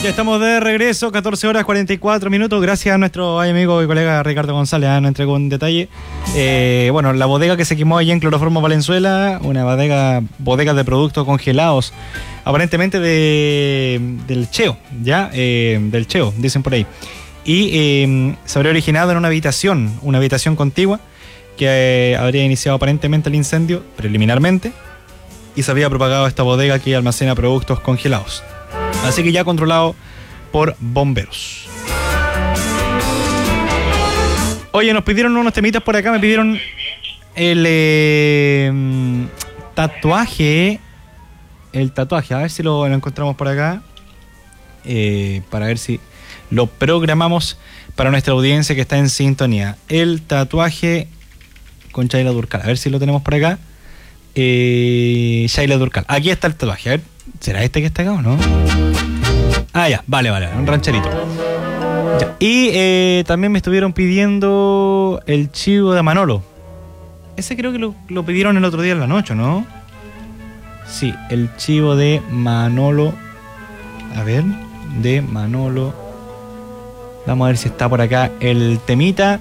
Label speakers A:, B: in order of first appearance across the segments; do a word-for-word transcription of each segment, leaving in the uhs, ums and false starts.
A: Ya estamos de regreso, catorce horas cuarenta y cuatro minutos. Gracias a nuestro amigo y colega Ricardo González, ¿eh? Nos entregó un detalle. Eh, bueno, la bodega que se quemó allí en Cloroformo Valenzuela, una bodega, bodega de productos congelados, aparentemente de, del Cheo, ¿ya? Eh, del Cheo, dicen por ahí. Y eh, se habría originado en una habitación, una habitación contigua, que eh, habría iniciado aparentemente el incendio preliminarmente, y se había propagado a esta bodega que almacena productos congelados. Así que ya controlado por bomberos. Oye, nos pidieron unos temitas por acá. Me pidieron el eh, tatuaje. El tatuaje. A ver si lo, lo encontramos por acá. Eh, para ver si lo programamos para nuestra audiencia que está en sintonía. El tatuaje con Shaila Durcal. A ver si lo tenemos por acá. Eh, Shaila Durcal. Aquí está el tatuaje. A ver, ¿será este que está acá o no? Ah, ya, vale, vale, un rancherito. Ya. Y eh, también me estuvieron pidiendo el chivo de Manolo. Ese creo que lo, lo pidieron el otro día en la noche, ¿no? Sí, el chivo de Manolo. A ver, de Manolo. Vamos a ver si está por acá el temita.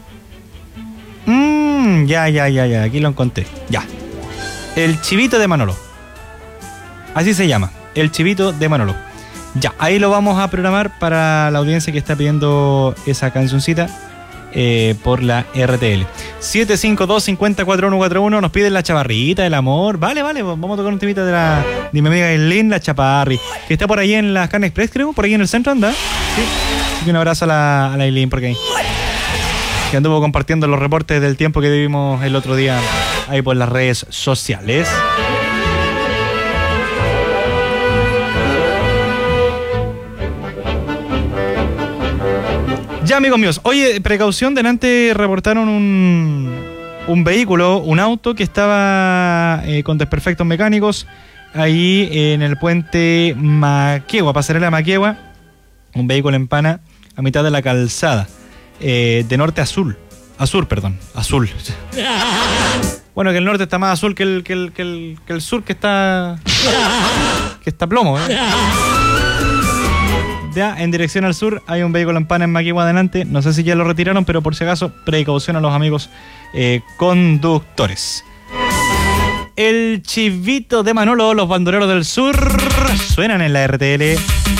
A: Mmm, ya, ya, ya, ya, aquí lo encontré. Ya. El chivito de Manolo. Así se llama, el chivito de Manolo. Ya, ahí lo vamos a programar para la audiencia que está pidiendo esa cancioncita eh, por la R T L. siete cinco dos, cinco cuatro uno cuatro uno, nos piden la chaparrita del amor. Vale, vale, vamos a tocar un temita de la de mi amiga Eileen, la Chaparri, que está por ahí en la Carne Express, creo, por ahí en el centro, anda. Sí. Así que un abrazo a la, a la Eileen, porque que anduvo compartiendo los reportes del tiempo que vivimos el otro día ahí por las redes sociales. Ya, amigos míos, oye, precaución, delante reportaron un, un vehículo, un auto que estaba eh, con desperfectos mecánicos ahí en el puente Maquegua, pasarela Maquegua, un vehículo en pana a mitad de la calzada, eh, de norte a sur, a sur, perdón, azul. Bueno, que el norte está más azul que el, que el, que el, que el sur, que está, que está plomo, ¿eh? Ya, en dirección al sur hay un vehículo en pana en Maquegua adelante. No sé si ya lo retiraron, pero por si acaso, precaución a los amigos eh, conductores. El chivito de Manolo, los bandoleros del sur, suenan en la R T L.